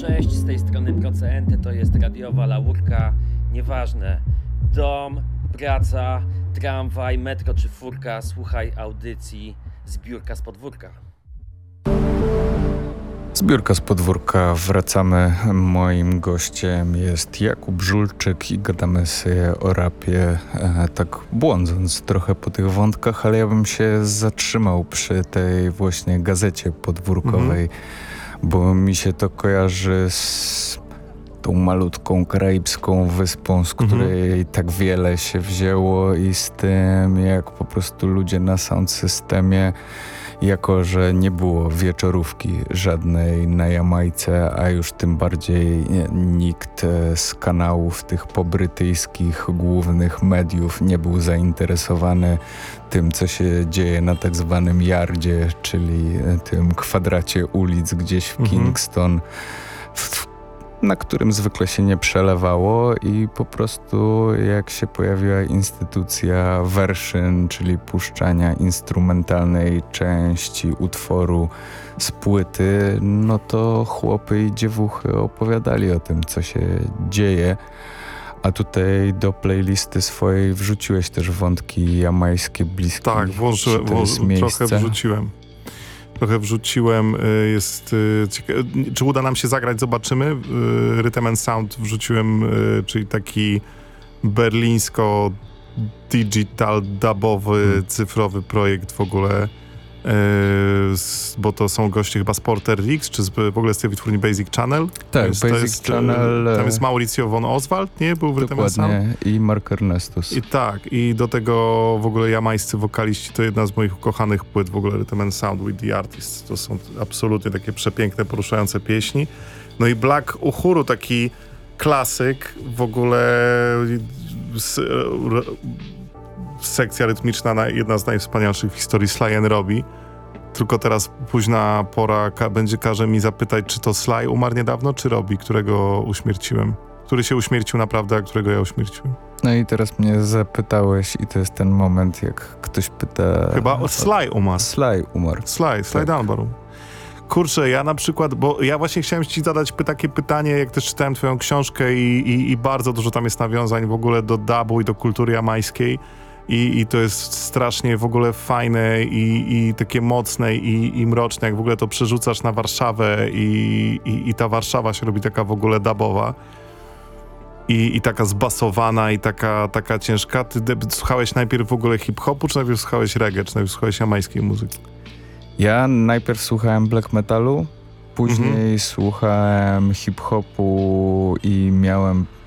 Cześć, z tej strony Procenty, to jest radiowa laurka. Nieważne, dom, praca, tramwaj, metro czy furka, słuchaj audycji Zbiórka z podwórka. Zbiórka z podwórka, wracamy. Moim gościem jest Jakub Żulczyk i gadamy sobie o rapie, tak błądząc trochę po tych wątkach, ale ja bym się zatrzymał przy tej właśnie gazecie podwórkowej, bo mi się to kojarzy z tą malutką karaibską wyspą, z której tak wiele się wzięło i z tym, jak po prostu ludzie na sound systemie, jako że nie było wieczorówki żadnej na Jamajce, a już tym bardziej nikt z kanałów tych pobrytyjskich głównych mediów nie był zainteresowany tym, co się dzieje na tak zwanym yardzie, czyli tym kwadracie ulic gdzieś w Kingston, na którym zwykle się nie przelewało i po prostu jak się pojawiła instytucja version, czyli puszczania instrumentalnej części utworu z płyty, no to chłopy i dziewuchy opowiadali o tym, co się dzieje. A tutaj do playlisty swojej wrzuciłeś też wątki jamajskie bliskie. Tak, Trochę wrzuciłem, jest czy uda nam się zagrać, zobaczymy. Rhythm and Sound wrzuciłem, czyli taki berlińsko-digital, dubowy, cyfrowy projekt w ogóle, bo to są goście chyba z Porter Rix, czy w ogóle z tej wytwórni Basic Channel. Tak, Basic Channel. Tam jest Mauricio von Oswald, nie? Był w Rhythm and Sound. I Mark Ernestus. I tak, i do tego w ogóle jamańscy wokaliści, to jedna z moich ukochanych płyt w ogóle, Rhythm and Sound with the Artists. To są absolutnie takie przepiękne, poruszające pieśni. No i Black Uhuru, taki klasyk, w ogóle sekcja rytmiczna, jedna z najwspanialszych w historii Sly and Robbie. Tylko teraz późna pora każe mi zapytać, czy to Sly umarł niedawno, czy Robbie, którego uśmierciłem. Który się uśmiercił naprawdę, a którego ja uśmierciłem. No i teraz mnie zapytałeś i to jest ten moment, jak ktoś pyta... Chyba Sly umarł. Sly umarł. Sly tak. Dunbar. Kurczę, ja na przykład, bo ja właśnie chciałem ci zadać takie pytanie, jak też czytałem twoją książkę i bardzo dużo tam jest nawiązań w ogóle do dubu i do kultury jamańskiej. I to jest strasznie w ogóle fajne i takie mocne i mroczne, jak w ogóle to przerzucasz na Warszawę i ta Warszawa się robi taka w ogóle dubowa i taka zbasowana i taka ciężka. Ty słuchałeś najpierw w ogóle hip-hopu, czy najpierw słuchałeś reggae, czy najpierw słuchałeś jamańskiej muzyki? Ja najpierw słuchałem black metalu, później słuchałem hip-hopu i miałem